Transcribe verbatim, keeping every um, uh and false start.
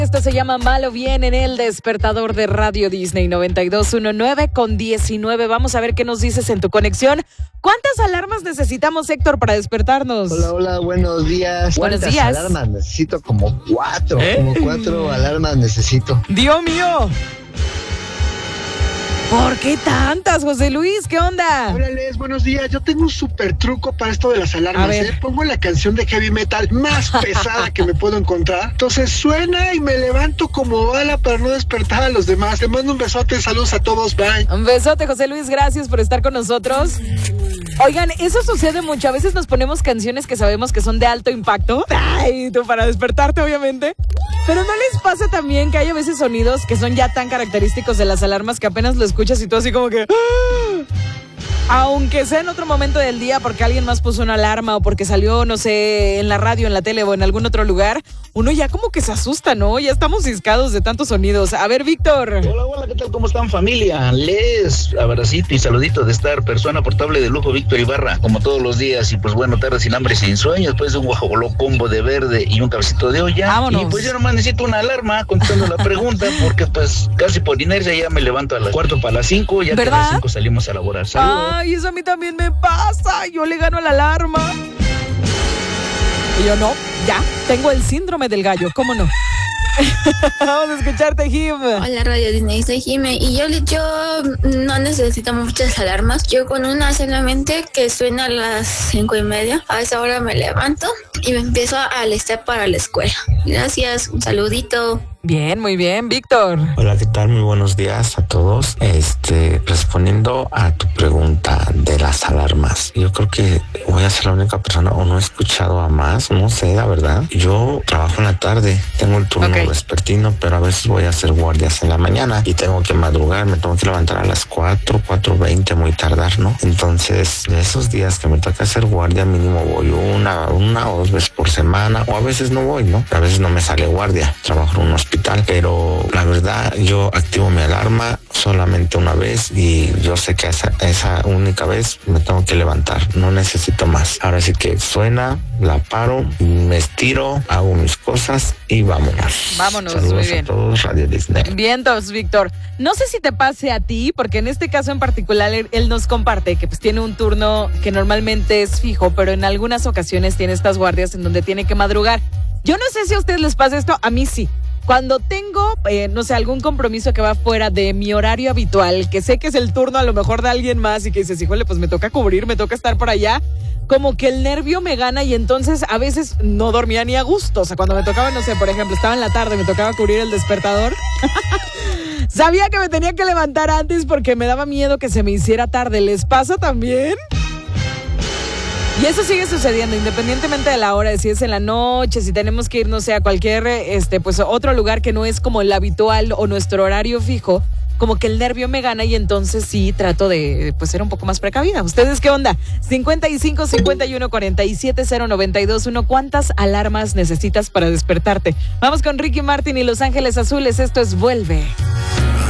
Esto se llama Mal o Bien en el despertador de Radio Disney noventa y dos punto diecinueve con diecinueve. Vamos a ver qué nos dices en tu conexión. ¿Cuántas alarmas necesitamos, Héctor, para despertarnos? Hola, hola, buenos días. Buenos ¿Cuántas días. alarmas necesito? Como cuatro, ¿Eh? como cuatro alarmas necesito. ¡Dios mío! ¿Por qué tantas, José Luis? ¿Qué onda? Hola, Les, buenos días. Yo tengo un súper truco para esto de las alarmas. A ver. ¿eh? Pongo la canción de heavy metal más pesada que me puedo encontrar. Entonces suena y me levanto como bala para no despertar a los demás. Te mando un besote, saludos a todos, bye. Un besote, José Luis, gracias por estar con nosotros. Oigan, eso sucede mucho. A veces nos ponemos canciones que sabemos que son de alto impacto. Ay, tú para despertarte, obviamente. Pero ¿no les pasa también que hay a veces sonidos que son ya tan característicos de las alarmas que apenas lo escuchas y tú así como que... ¡ah! Aunque sea en otro momento del día porque alguien más puso una alarma o porque salió, no sé, en la radio, en la tele o en algún otro lugar, uno ya como que se asusta, ¿no? Ya estamos ciscados de tantos sonidos. A ver, Víctor. Hola, hola, ¿qué tal? ¿Cómo están, familia? Les abracito y saludito de estar persona portable de lujo, Víctor Ibarra, como todos los días. Y pues bueno, tarde sin hambre, sin sueño, después de un guajoló combo de verde y un cabecito de olla. Vámonos. Y pues yo nomás necesito una alarma contestando la pregunta, porque pues casi por inercia ya me levanto a las cuarto para las cinco, ya ¿verdad? que a las cinco salimos a laborar. Saludos. Ay, eso a mí también me pasa. Yo le gano a la alarma. Y yo no, ya, tengo el síndrome del gallo, ¿cómo no? Vamos a escucharte, Jim. Hola, Radio Disney, soy Jime y yo, yo no necesito muchas alarmas. Yo con una solamente que suena a las cinco y media, a esa hora me levanto y me empiezo a alistar para la escuela. Gracias, un saludito. Bien, muy bien, Víctor. Hola, ¿qué tal? Muy buenos días a todos. Este, respondiendo a tu pregunta de las alarmas, yo creo que voy a ser la única persona o no he escuchado a más, no sé, la verdad. Yo trabajo en la tarde, tengo el turno Okay. vespertino, pero a veces voy a hacer guardias en la mañana y tengo que madrugar, me tengo que levantar a las cuatro, cuatro veinte, muy tardar, ¿no? Entonces, de esos días que me toca hacer guardia, mínimo voy una, una o dos veces por semana, o a veces no voy, ¿no? A veces no me sale guardia, trabajo en un hospital, pero la verdad yo activo mi alarma solamente una vez y yo sé que esa, esa única vez me tengo que levantar, no necesito más. Ahora sí que suena, la paro, me estiro, hago mis cosas y vámonos. Vámonos, Saludos muy bien. a todos, Radio Disney. Vientos, Víctor. No sé si te pase a ti, porque en este caso en particular él, él nos comparte que pues tiene un turno que normalmente es fijo, pero en algunas ocasiones tiene estas guardias en donde tiene que madrugar. Yo no sé si a ustedes les pasa esto, a mí sí. Cuando tengo, eh, no sé, algún compromiso que va fuera de mi horario habitual, que sé que es el turno a lo mejor de alguien más y que dices, híjole, pues me toca cubrir, me toca estar por allá, como que el nervio me gana y entonces a veces no dormía ni a gusto. O sea, cuando me tocaba, no sé, por ejemplo, estaba en la tarde, me tocaba cubrir el despertador. Sabía que me tenía que levantar antes porque me daba miedo que se me hiciera tarde. ¿Les pasa también? Y eso sigue sucediendo, independientemente de la hora, si es en la noche, si tenemos que ir, no sé, a cualquier, este, pues otro lugar que no es como el habitual o nuestro horario fijo, como que el nervio me gana y entonces sí trato de, pues, ser un poco más precavida. ¿Ustedes qué onda? cincuenta y cinco, cincuenta y uno, cuarenta y siete, cero noventa y dos uno. ¿Cuántas alarmas necesitas para despertarte? Vamos con Ricky Martin y Los Ángeles Azules. Esto es Vuelve.